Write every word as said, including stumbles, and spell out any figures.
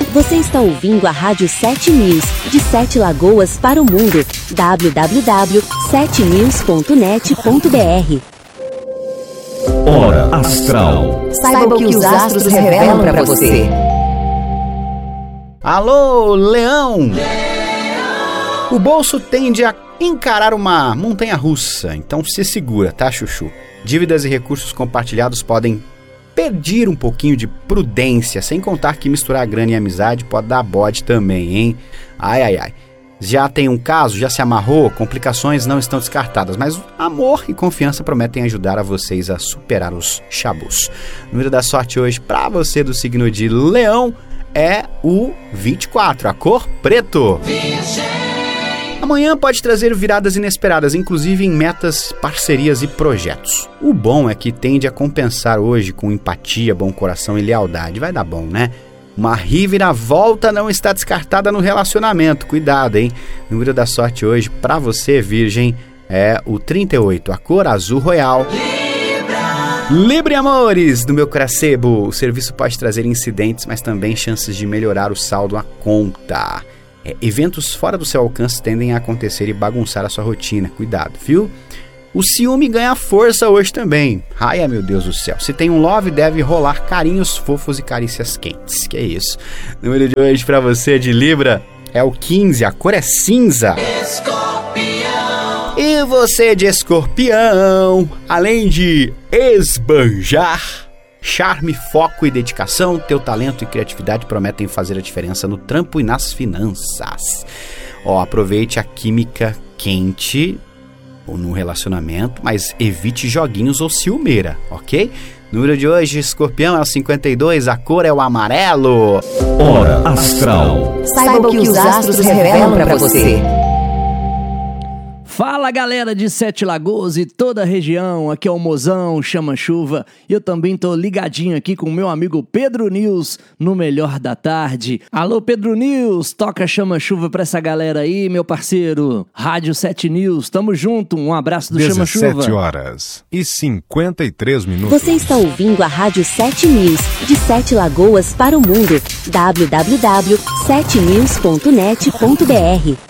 Você está ouvindo a Rádio sete News, de Sete Lagoas para o mundo. w w w ponto sete news ponto net ponto b r. Hora Astral. Saiba o que os astros revelam para você. Alô, Leão! O bolso tende a encarar uma montanha-russa, então se segura, tá, Chuchu? Dívidas e recursos compartilhados podem pedir um pouquinho de prudência, sem contar que misturar grana e amizade pode dar bode também, hein? Ai, ai, ai. Já tem um caso, já se amarrou, complicações não estão descartadas, mas amor e confiança prometem ajudar a vocês a superar os chabus. O número da sorte hoje para você do signo de Leão é o vinte e quatro, a cor preto. Amanhã pode trazer viradas inesperadas, inclusive em metas, parcerias e projetos. O bom é que tende a compensar hoje com empatia, bom coração e lealdade. Vai dar bom, né? Uma reviravolta não está descartada no relacionamento. Cuidado, hein? O número da sorte hoje para você, Virgem, é o trinta e oito, a cor azul royal. Libra! Libra, amores do meu cracebo. O serviço pode trazer incidentes, mas também chances de melhorar o saldo à conta. É, eventos fora do seu alcance tendem a acontecer e bagunçar a sua rotina. Cuidado, viu? O ciúme ganha força hoje também. Ai, meu Deus do céu. Se tem um love, deve rolar carinhos fofos e carícias quentes. Que é isso. O número de hoje pra você de Libra é o quinze. A cor é cinza. Escorpião. E você de Escorpião, além de esbanjar, charme, foco e dedicação, teu talento e criatividade prometem fazer a diferença no trampo e nas finanças. Ó, aproveite a química quente no relacionamento, mas evite joguinhos ou ciumeira, ok? Número de hoje, Escorpião, é o cinquenta e dois, a cor é o amarelo. Hora Astral. Saiba o que os astros revelam para você. Fala, galera de Sete Lagoas e toda a região, aqui é o Mozão, Chama Chuva, e eu também tô ligadinho aqui com o meu amigo Pedro News, no Melhor da Tarde. Alô, Pedro News, toca Chama Chuva pra essa galera aí, meu parceiro. Rádio sete News, tamo junto, um abraço do Chama Chuva. dezessete horas e cinquenta e três minutos. Você está ouvindo a Rádio sete News, de Sete Lagoas para o mundo. w w w ponto sete news ponto net ponto b r.